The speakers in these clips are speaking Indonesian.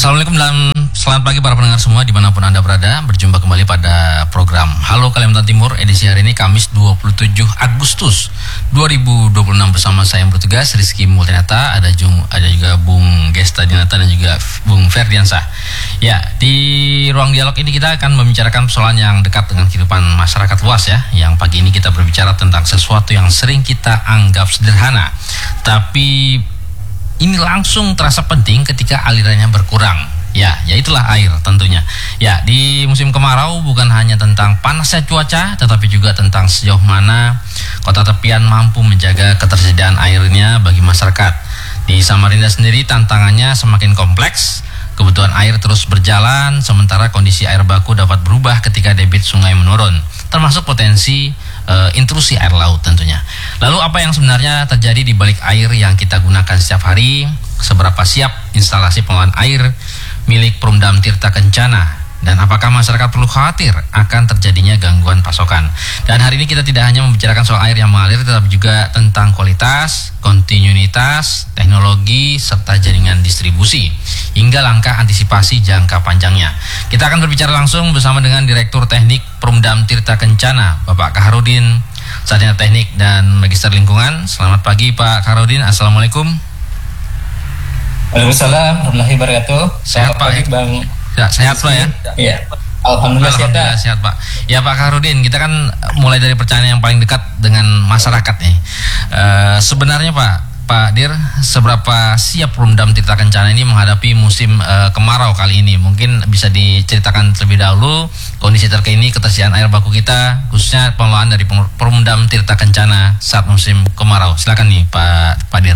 Assalamualaikum dan selamat pagi para pendengar semua dimanapun Anda berada. Berjumpa kembali pada program Halo Kalimantan Timur edisi hari ini Kamis 27 Agustus 2026 bersama saya yang bertugas Rizky Multinata, ada juga Bung Gesta Dinata dan juga Bung Ferdiansah. Ya, di ruang dialog ini kita akan membicarakan persoalan yang dekat dengan kehidupan masyarakat luas ya. Yang pagi ini kita berbicara tentang sesuatu yang sering kita anggap sederhana, tapi ini langsung terasa penting ketika alirannya berkurang. Ya, yaitulah air tentunya. Ya, di musim kemarau bukan hanya tentang panasnya cuaca, tetapi juga tentang sejauh mana kota tepian mampu menjaga ketersediaan airnya bagi masyarakat. Di Samarinda sendiri tantangannya semakin kompleks. Kebutuhan air terus berjalan, sementara kondisi air baku dapat berubah ketika debit sungai menurun, termasuk potensi intrusi air laut tentunya. Lalu apa yang sebenarnya terjadi di balik air yang kita gunakan setiap hari? Seberapa siap instalasi pengolahan air milik Perumdam Tirta Kencana? Dan apakah masyarakat perlu khawatir akan terjadinya gangguan pasokan? Dan hari ini kita tidak hanya membicarakan soal air yang mengalir, tetapi juga tentang kualitas, kontinuitas, teknologi, serta jaringan distribusi, hingga langkah antisipasi jangka panjangnya. Kita akan berbicara langsung bersama dengan Direktur Teknik Perumdam Tirta Kencana, Bapak Kaharudin, Sarjana Teknik dan Magister Lingkungan. Selamat pagi Pak Kaharudin, Assalamualaikum. Waalaikumsalam warahmatullahi wabarakatuh. Sehat Pak ya? Bang. Ya, sehat Pak ya? Iya. Alhamdulillah sehat Pak. Ya Pak Kaharudin, kita kan mulai dari pertanyaan yang paling dekat dengan masyarakat nih. Sebenarnya Pak Dir, seberapa siap Perumdam Tirta Kencana ini menghadapi musim kemarau kali ini? Mungkin bisa diceritakan terlebih dahulu kondisi terkini ketersediaan air baku kita, khususnya pengelolaan dari Perumdam Tirta Kencana saat musim kemarau. Silakan nih Pak Dir.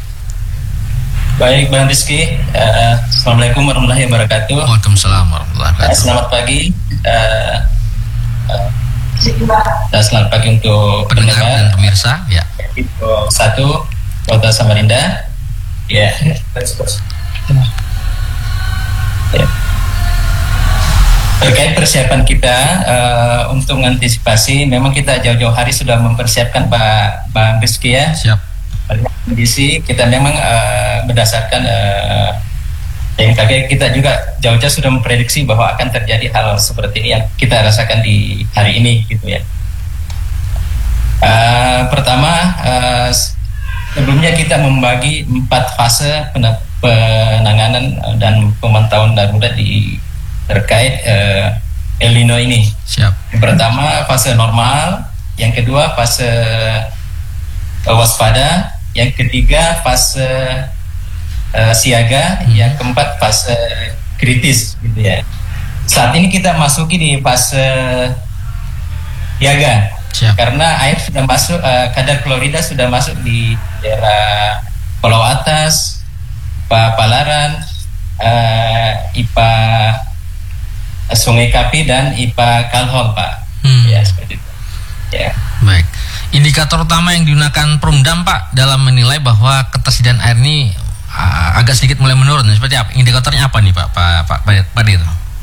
Baik Bang Rizky, Assalamualaikum warahmatullahi wabarakatuh. Waalaikumsalam warahmatullahi wabarakatuh. Selamat pagi. Selamat pagi untuk pendengar dan pemirsa. Ya. Satu Kota Samarinda. Ya. Terkait persiapan kita untuk mengantisipasi, memang kita jauh-jauh hari sudah mempersiapkan Pak Bang Rizky ya. Siap. Kondisi kita memang berdasarkan BMKG, kita juga jauh-jauh sudah memprediksi bahwa akan terjadi hal seperti ini yang kita rasakan di hari ini gitu ya. Pertama, sebelumnya kita membagi 4 fase penanganan dan pemantauan darurat terkait El Nino ini. Siap. Yang pertama fase normal, yang kedua fase waspada, yang ketiga fase siaga, yang keempat fase kritis gitu ya. Saat ini kita masuki di fase siaga. Siap. Karena air sudah masuk, kadar klorida sudah masuk di daerah Pulau Atas, IPA Palaran, IPA Sungai Kapi dan IPA Kalhol Pak. Ya seperti itu. Ya. Baik. Indikator utama yang digunakan Perumdam Pak dalam menilai bahwa ketersediaan air ini agak sedikit mulai menurun, seperti apa? Indikatornya apa nih Pak Dir?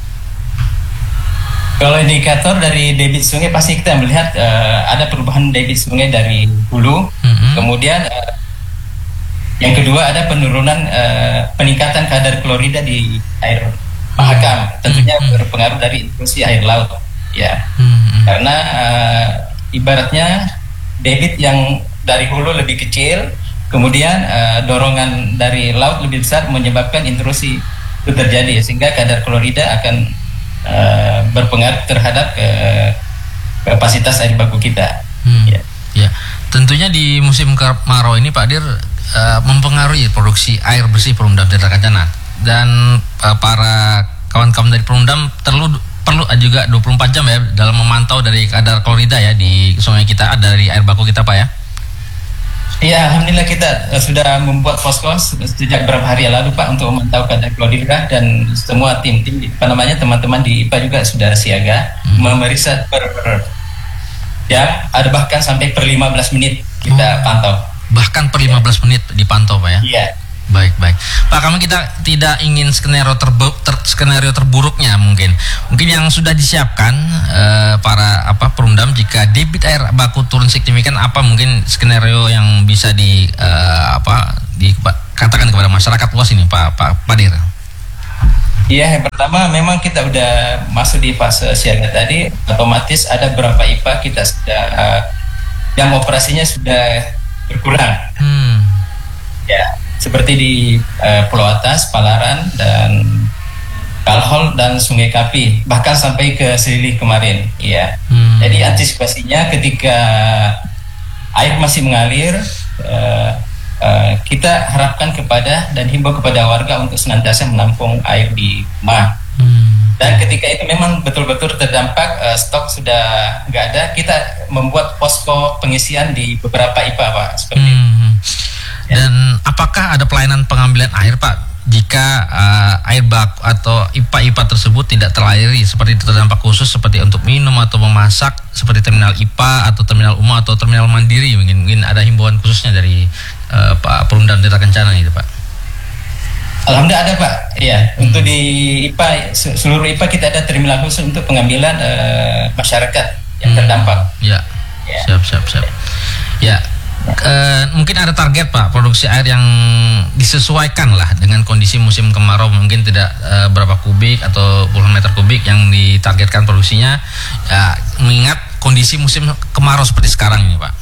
Kalau indikator dari debit sungai pasti kita melihat ada perubahan debit sungai dari hulu. Kemudian yang kedua ada penurunan peningkatan kadar klorida di air mahakam. Tentunya berpengaruh dari intrusi air laut ya. Karena ibaratnya debit yang dari hulu lebih kecil, kemudian dorongan dari laut lebih besar menyebabkan intrusi itu terjadi, sehingga kadar klorida akan berpengaruh terhadap kapasitas air baku kita. Ya, tentunya di musim kemarau ini Pak Dir mempengaruhi produksi air bersih Perumdam Tirta Kencana, dan para kawan-kawan dari Perumdam perlu juga 24 jam ya dalam memantau dari kadar klorida ya di sungai kita, dari air baku kita Pak ya. Iya, alhamdulillah kita sudah membuat posko sejak beberapa hari lalu Pak untuk memantau kadar klorida, dan semua tim teman-teman di IPA juga sudah siaga memeriksa ya, ada bahkan sampai per 15 menit kita pantau. Bahkan per 15 menit dipantau Pak ya. Iya. Baik. Pak, kami kita tidak ingin skenario terburuknya mungkin yang sudah disiapkan para Perumdam jika debit air baku turun signifikan, apa mungkin skenario yang bisa dikatakan kepada masyarakat luas ini Pak Dir? Iya, yang pertama memang kita udah masuk di fase siaga tadi, otomatis ada beberapa IPA kita sudah yang operasinya sudah berkurang. Ya, seperti di Pulau Atas, Palaran, dan Kalhol dan Sungai Kapi, bahkan sampai ke Selili kemarin. Ya, jadi antisipasinya ketika air masih mengalir, kita harapkan kepada dan himbau kepada warga untuk senantiasa menampung air di rumah. Dan ketika itu memang betul-betul terdampak, stok sudah nggak ada, kita membuat posko pengisian di beberapa IPA, Pak, seperti itu. Dan apakah ada pelayanan pengambilan air, Pak, jika air baku atau IPA tersebut tidak terlayari, seperti terdampak khusus seperti untuk minum atau memasak, seperti terminal IPA atau terminal umum atau terminal mandiri? Mungkin ada himbauan khususnya dari Pak Perumdam Tirta Kencana itu, Pak. Alhamdulillah ada, Pak. Ya, untuk di IPA, seluruh IPA kita ada terminal khusus untuk pengambilan masyarakat yang terdampak. Ya. Siap. Ya. Mungkin ada target, Pak, produksi air yang disesuaikan lah dengan kondisi musim kemarau, mungkin tidak berapa kubik atau puluhan meter kubik yang ditargetkan produksinya, mengingat kondisi musim kemarau seperti sekarang ini, Pak.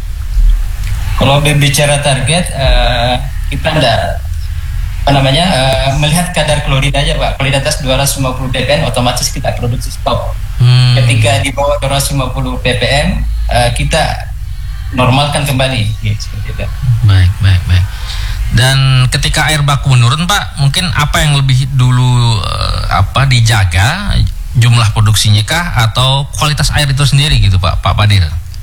Kalau berbicara target, kita tidak melihat kadar klorid aja, Pak. Klorid atas 250 ppm otomatis kita produksi stop. Ketika di bawah 250 ppm kita normalkan kembali, seperti itu. Baik. Dan ketika air baku menurun, Pak, mungkin apa yang lebih dulu dijaga, jumlah produksinya kah atau kualitas air itu sendiri gitu, Pak Padil?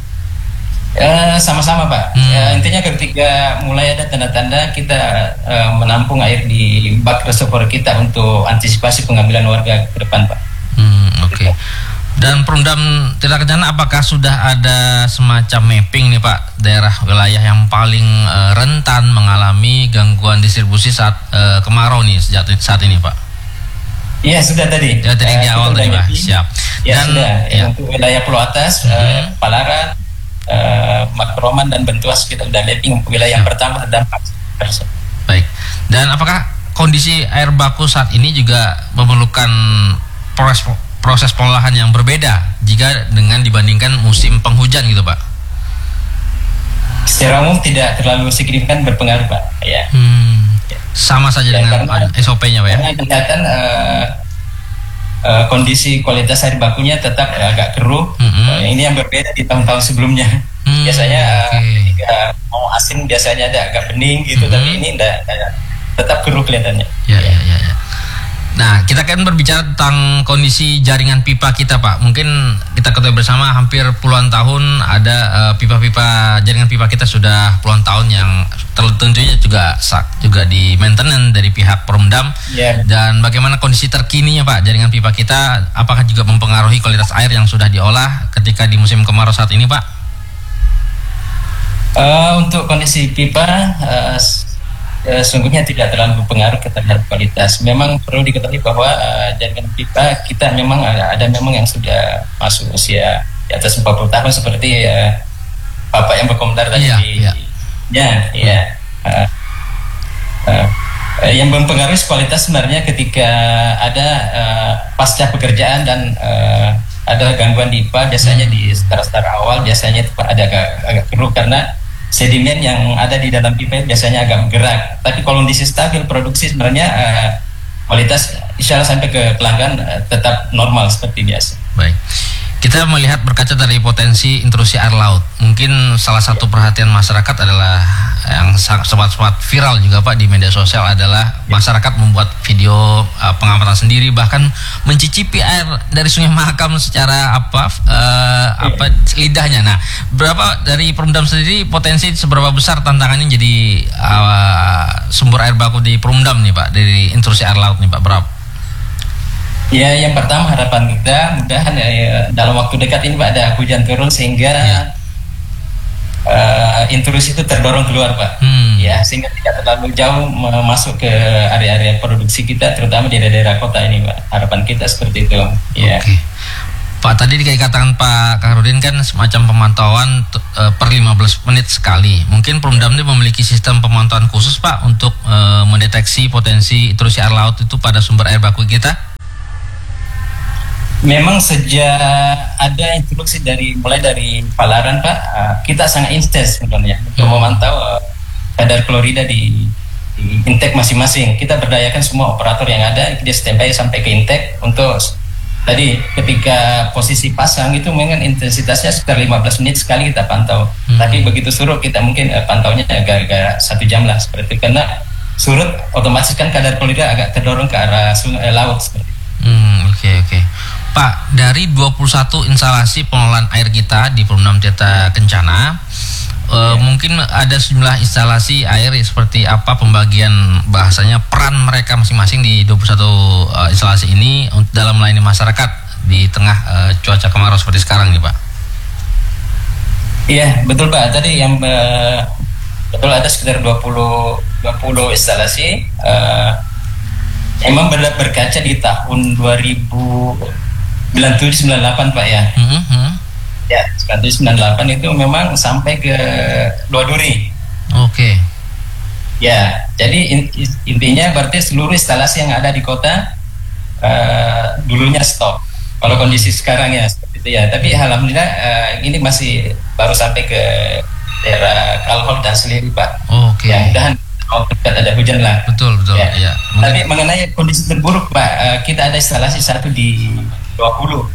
Sama-sama, Pak. Intinya ketika mulai ada tanda-tanda kita menampung air di bak reservoir kita untuk antisipasi pengambilan warga ke depan, Pak. Oke. Dan Perumdam Tirta Kencana, apakah sudah ada semacam mapping nih, Pak, daerah wilayah yang paling rentan mengalami gangguan distribusi saat kemarau nih saat ini, Pak? Iya, sudah tadi. Ya, tadi di awal tadi, Pak. Siap. Ya, dan sudah. Ya. Untuk wilayah Pulau Atas, Palaran, Makroman dan Bentuas kita sudah mapping wilayah yang pertama terdampak. Baik. Dan apakah kondisi air baku saat ini juga memerlukan proses pengolahan yang berbeda jika dengan dibandingkan musim penghujan gitu, Pak? Secara umum tidak terlalu signifikan berpengaruh, Pak. Ya. Sama saja dengan SOP-nya, Pak, ya? Karena kelihatan kondisi kualitas air bakunya tetap agak keruh. Ini yang berbeda di tahun-tahun sebelumnya. Biasanya ketika mau asin biasanya ada agak bening gitu, tapi ini tetap keruh kelihatannya. Ya. Nah, kita kan berbicara tentang kondisi jaringan pipa kita, Pak. Mungkin kita ketahui bersama hampir puluhan tahun ada pipa-pipa, jaringan pipa kita sudah puluhan tahun yang tentunya juga di maintenance dari pihak Perumdam. Dan bagaimana kondisi terkininya, Pak, jaringan pipa kita? Apakah juga mempengaruhi kualitas air yang sudah diolah ketika di musim kemarau saat ini, Pak? Untuk kondisi pipa sungguhnya tidak terlalu berpengaruh terhadap kualitas. Memang perlu diketahui bahwa jaringan pipa kita memang ada yang sudah masuk usia di atas 40 tahun seperti Bapak yang berkomentar tadi. Yang mempengaruhi kualitas sebenarnya ketika ada pasca pekerjaan dan ada gangguan di pipa, biasanya di start awal biasanya ada agak keruh karena sedimen yang ada di dalam pipa biasanya agak bergerak. Tapi kalau kondisi stabil produksi sebenarnya kualitas insya Allah sampai ke pelanggan tetap normal seperti biasa. Baik. Kita melihat berkaca dari potensi intrusi air laut. Mungkin salah satu perhatian masyarakat adalah yang sempat viral juga, Pak, di media sosial adalah masyarakat membuat video pengamatan sendiri, bahkan mencicipi air dari Sungai Mahakam secara lidahnya. Nah, berapa dari Perumdam sendiri potensi seberapa besar tantangannya jadi sumber air baku di Perumdam nih, Pak, dari intrusi air laut nih, Pak, berapa? Ya, yang pertama harapan kita mudahan dalam waktu dekat ini, Pak, ada hujan turun sehingga intrusi itu terdorong keluar, Pak. Ya, sehingga tidak terlalu jauh masuk ke area-area produksi kita, terutama di daerah kota ini, Pak. Harapan kita seperti itu. Ya. Oke. Pak, tadi dikatakan Pak Kaharudin kan semacam pemantauan per 15 menit sekali. Mungkin Perumdam ini memiliki sistem pemantauan khusus Pak untuk mendeteksi potensi intrusi air laut itu pada sumber air baku kita? Memang sejak ada instruksi mulai dari Palaran Pak, kita sangat intens sebenarnya untuk memantau kadar klorida di intake masing-masing. Kita berdayakan semua operator yang ada, dia standby sampai ke intake untuk tadi ketika posisi pasang itu memang intensitasnya sekitar 15 menit sekali kita pantau. Tapi begitu surut kita mungkin pantaunya agak 1 jam lah seperti itu. Karena surut otomatis kan kadar klorida agak terdorong ke arah laut seperti itu. Oke. Pak, dari 21 instalasi pengelolaan air kita di Perumdam Tirta Kencana, mungkin ada sejumlah instalasi air seperti apa pembagian bahasanya peran mereka masing-masing di 21 instalasi ini dalam melayani masyarakat di tengah cuaca kemarau seperti sekarang nih Pak? Iya betul Pak, tadi yang betul ada sekitar 20 instalasi. Emang berkaca di tahun 2097-98 Pak ya. Ya, 1998 itu memang sampai ke Luar Duri. Oke. Ya, jadi intinya berarti seluruh instalasi yang ada di kota dulunya stop. Kalau kondisi sekarang ya seperti itu ya. Tapi alhamdulillah ini masih baru sampai ke daerah Kalhol dan Seleri Pak. Oke. Yang mudahan ada hujan lah. Betul. Ya. Tapi mengenai kondisi terburuk Pak, kita ada instalasi satu di 20.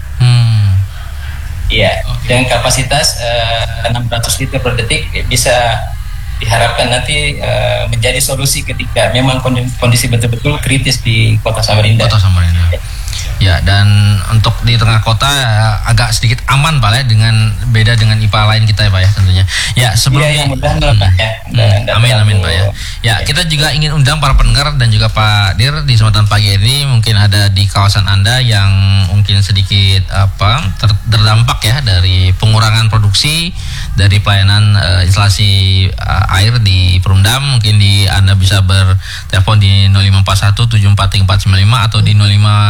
Iya, dengan kapasitas 600 liter per detik bisa diharapkan nanti menjadi solusi ketika memang kondisi betul-betul kritis di Kota Samarinda. Ya, dan untuk di tengah kota agak sedikit aman Pak ya, beda dengan IPA lain kita ya Pak ya tentunya. Ya, sebelumnya amin Pak ya. Ya, kita juga ingin undang para pendengar dan juga Pak Dir di kesempatan pagi ini, mungkin ada di kawasan Anda yang mungkin sedikit terdampak ya dari pengurangan produksi dari pelayanan instalasi air di Perumdam. Mungkin Anda bisa bertelepon di 0541 743495 atau di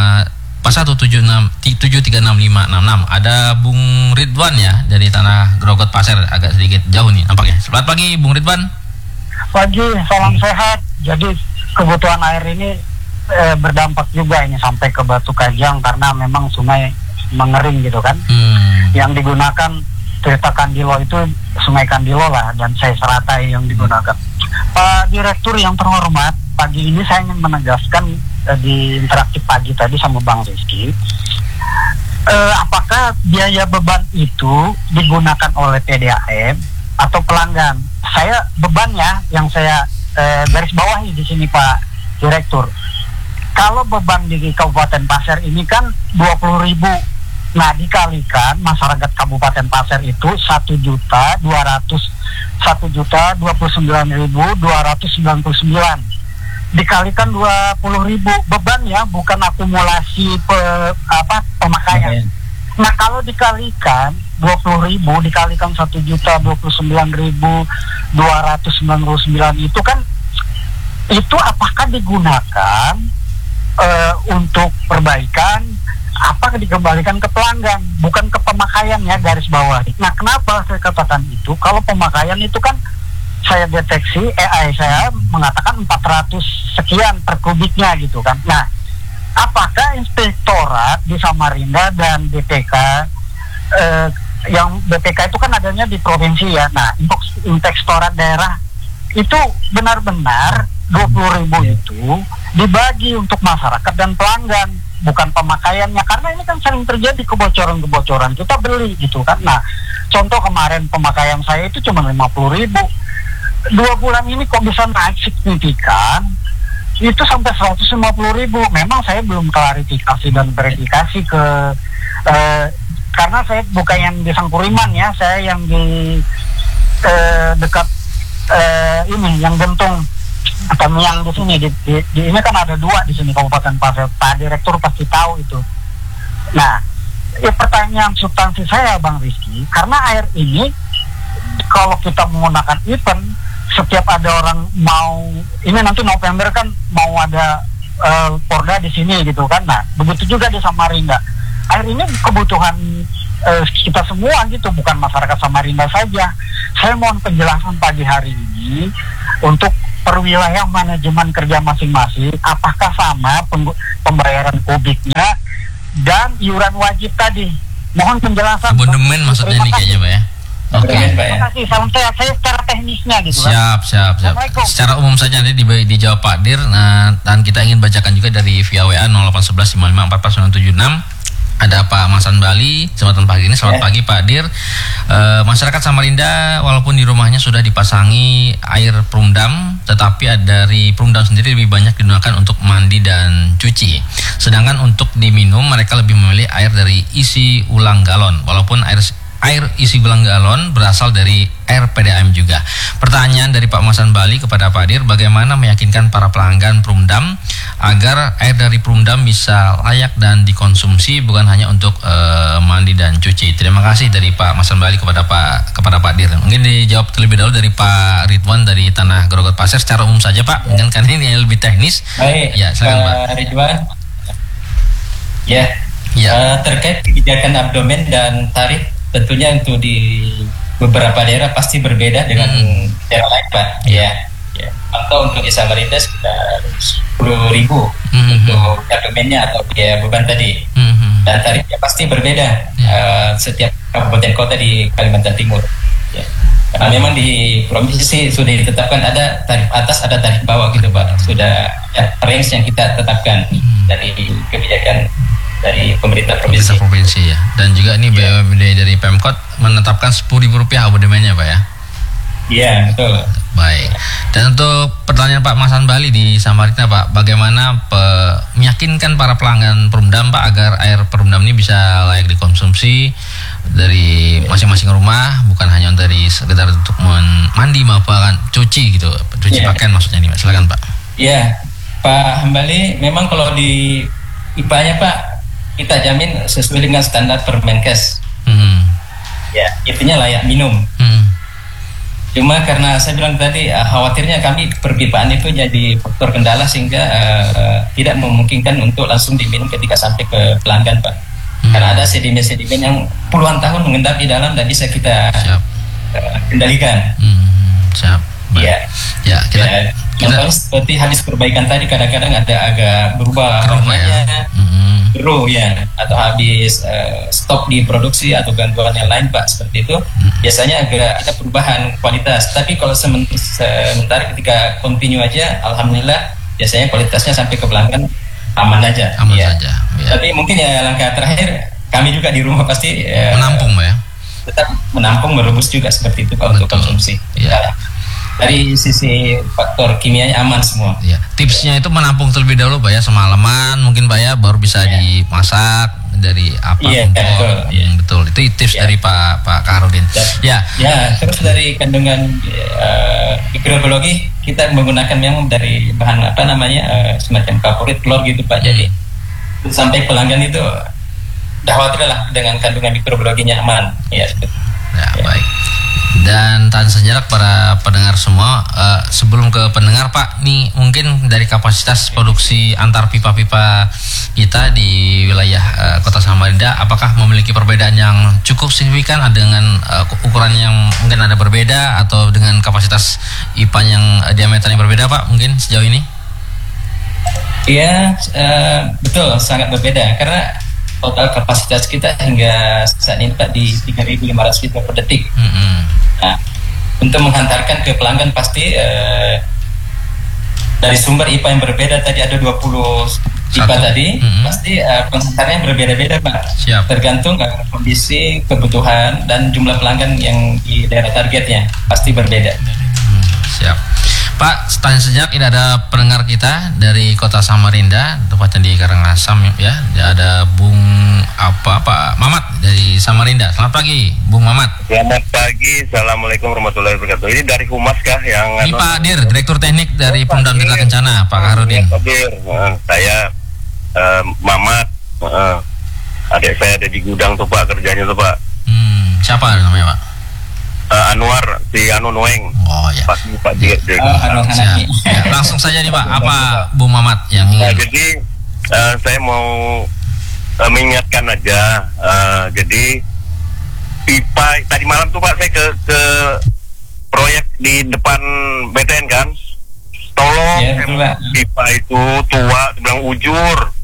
0541736566. Ada Bung Ridwan ya dari Tanah Grogot Pasir, agak sedikit jauh nih nampaknya. Selamat pagi Bung Ridwan. Pagi, salam sehat. Jadi kebutuhan air ini berdampak juga ini sampai ke Batu Kajang karena memang sungai mengering gitu kan. Yang digunakan Tirta Kandilo itu Sungai Kandilo lah, dan saya Seratai yang digunakan. Pak Direktur yang terhormat, pagi ini saya ingin menegaskan di interaksi pagi tadi sama Bang Rizky, apakah biaya beban itu digunakan oleh PDAM atau pelanggan? Saya bebannya yang saya garis bawahi di sini Pak Direktur. Kalau beban di Kabupaten Pasir ini kan 20.000, nah dikalikan masyarakat Kabupaten Pasir itu 1.029.299 dikalikan 20.000 beban ya, bukan akumulasi pemakaian. Nah kalau dikalikan 20.000 dikalikan 1.029.299 itu kan, itu apakah digunakan untuk perbaikan, apa dikembalikan ke pelanggan, bukan ke pemakaian ya, garis bawah. Nah kenapa saya katakan itu? Kalau pemakaian itu kan saya deteksi, AI saya mengatakan 400 sekian per kubiknya gitu kan. Nah, apakah inspektorat di Samarinda dan BPK, yang BPK itu kan adanya di provinsi ya. Nah, untuk inspektorat daerah itu benar-benar 20.000 itu dibagi untuk masyarakat dan pelanggan, bukan pemakaiannya, karena ini kan sering terjadi kebocoran-kebocoran, kita beli gitu kan. Nah, contoh kemarin pemakaian saya itu cuma 50.000. 2 bulan ini kok bisa naik signifikan itu sampai 150.000. Memang saya belum klarifikasi dan verifikasi ke karena saya bukan yang di Sangkuriman ya, saya yang di dekat ini yang Gentung atau yang di sini di ini kan ada 2 di sini Kabupaten Pasir. Pak Direktur pasti tahu itu. Nah, pertanyaan substansi saya Bang Rizky, karena air ini kalau kita menggunakan event, setiap ada orang mau, ini nanti November kan mau ada Porda di sini gitu kan. Nah, begitu juga di Samarinda. air ini kebutuhan kita semua gitu, bukan masyarakat Samarinda saja. Saya mohon penjelasan pagi hari ini untuk perwilayah manajemen kerja masing-masing, apakah sama pembayaran kubiknya dan iuran wajib tadi. Mohon penjelasan. Abonemen maksudnya nih kayaknya Pak ya. Oke. Terima kasih. Salam sehat. Saya secara teknisnya gitu Siap. Secara umum saja nanti dijawab Pak Dir. Nah, dan kita ingin bacakan juga dari via WA 0811 5544 Ada Pak Masan Bali, kesempatan pagi ini. Selamat pagi Pak Dir. Masyarakat Samarinda walaupun di rumahnya sudah dipasangi air perumdam, tetapi dari perumdam sendiri lebih banyak digunakan untuk mandi dan cuci. Sedangkan untuk diminum mereka lebih memilih air dari isi ulang galon, walaupun air isi ulang galon berasal dari air PDAM juga. Pertanyaan dari Pak Masan Bali kepada Pak Dir, bagaimana meyakinkan para pelanggan perumdam agar air dari perumdam bisa layak dan dikonsumsi, bukan hanya untuk mandi dan cuci. Terima kasih dari Pak Masan Bali kepada Pak Dir. Mungkin dijawab terlebih dahulu dari Pak Ridwan dari Tanah Grogot Pasir secara umum saja Pak, mungkin karena ini lebih teknis. Baik, ya silakan Pak Ridwan. Ya. Terkait kebijakan abdomen dan tarif, tentunya untuk di beberapa daerah pasti berbeda dengan daerah lain Pak. Ya. Atau untuk di Samarinda sekitar 10.000 untuk abdomennya atau biaya beban tadi. Dan tarifnya pasti berbeda setiap kabupaten kota di Kalimantan Timur. Ya. Karena memang di provinsi sudah ditetapkan ada tarif atas, ada tarif bawah gitu Pak. Sudah range yang kita tetapkan dari kebijakan dari pemerintah provinsi ya. Dan juga ini BUMD dari Pemkot menetapkan Rp10.000 abonemennya Pak ya. Iya betul. Baik. Dan untuk pertanyaan Pak Masan Bali di Samarinda Pak, bagaimana meyakinkan para pelanggan perumdam Pak agar air perumdam ini bisa layak dikonsumsi dari masing-masing rumah, bukan hanya dari sekedar untuk mandi maupun cuci gitu, cuci pakaian maksudnya nih Pak. Silakan Pak. Iya Pak Hambali, memang kalau di IPA-nya Pak kita jamin sesuai dengan standar Permenkes. Ya, intinya layak minum. Cuma karena saya bilang tadi khawatirnya kami perpipaan itu jadi faktor kendala sehingga tidak memungkinkan untuk langsung diminum ketika sampai ke pelanggan Pak. Karena ada sedimen-sedimen yang puluhan tahun mengendap di dalam dan bisa kita kendalikan. Iya. Ya, contohnya seperti habis perbaikan tadi kadang-kadang ada agak berubah warnanya, biru ya, atau habis stop di produksi atau gangguan yang lain Pak, seperti itu biasanya agak ada perubahan kualitas. Tapi kalau sementara ketika continue aja, alhamdulillah biasanya kualitasnya sampai ke pelanggan aman aja. Ya. Tapi mungkin ya langkah terakhir kami juga di rumah pasti menampung Pak ya. Tetap menampung, merebus juga seperti itu Pak. Betul. Untuk konsumsi. Ya. Dari sisi faktor kimianya aman semua. Ya. Tipsnya itu menampung terlebih dahulu Pak ya, semalaman mungkin Pak ya, baru bisa dimasak dari apa betul. Itu tips dari Pak Kaharudin. Ya. Terus dari kandungan mikrobiologi kita menggunakan memang dari bahan semacam kaporit klor gitu Pak. Jadi sampai pelanggan itu dah khawatir lah dengan kandungan mikrobiologinya aman. Ya. Baik. Dan tanya sejarak para pendengar semua, sebelum ke pendengar Pak, nih mungkin dari kapasitas produksi antar pipa-pipa kita di wilayah Kota Samarinda, apakah memiliki perbedaan yang cukup signifikan dengan ukuran yang mungkin ada berbeda, atau dengan kapasitas IPA yang diameternya berbeda Pak, mungkin sejauh ini? Iya, betul, sangat berbeda karena total kapasitas kita hingga saat ini Pak di 3.500 liter per detik. Nah, untuk menghantarkan ke pelanggan pasti dari sumber IPA yang berbeda tadi ada 20 IPA tadi, pasti penghantarannya berbeda-beda Pak. Siap. Tergantung kondisi, kebutuhan dan jumlah pelanggan yang di daerah targetnya pasti berbeda. Siap. Pak, tanya sejak ini ada pendengar kita dari Kota Samarinda, tepatnya di Karangasem ya. Ada Bung Pak Mamat dari Samarinda. Selamat pagi, Bung Mamat. Selamat pagi, assalamualaikum warahmatullahi wabarakatuh. Ini dari Humas kah yang? Ini Pak Dir, Direktur Teknik dari Perumdam Tirta Kencana, Pak Kaharudin. Saya Mamat. Adik saya ada di gudang tuh Pak, kerjanya tuh Pak. Siapa namanya Pak? Anwar, si Anu Noeng. Oh ya. Pak Dir. Langsung saja nih Pak, apa Bung Mamat yang ingin? Jadi saya mau mengingatkan aja. Jadi pipa tadi malam tuh Pak, saya ke proyek di depan BTN kan, tolong Ya, betul, Pak. pipa itu tua, bilang ujur.